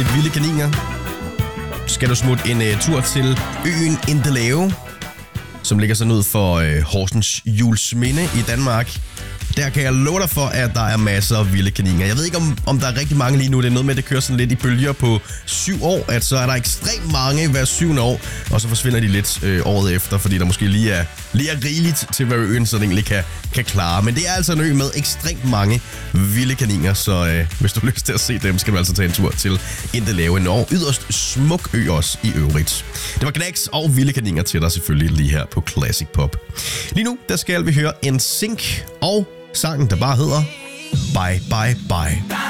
Vilde kaniner. Skal du smutte en tur til øen Endelave, som ligger sådan ud for Horsens Juelsminde i Danmark. Der kan jeg love dig for, at der er masser af vilde kaniner. Jeg ved ikke, om der er rigtig mange lige nu. Det er noget med, at det kører sådan lidt i bølger på 7 år. At så er der ekstremt mange hver 7. år, og så forsvinder de lidt året efter, fordi der måske lige er rigeligt til, hvad øen så den egentlig kan klare. Men det er altså en ø med ekstremt mange vilde kaniner, så hvis du har lyst til at se dem, skal du altså tage en tur til Endelave. En yderst smuk ø også i øvrigt. Det var Knacks og vilde kaniner til dig selvfølgelig lige her på Classic Pop. Lige nu, der skal vi høre NSYNC og sangen, der bare hedder Bye Bye Bye.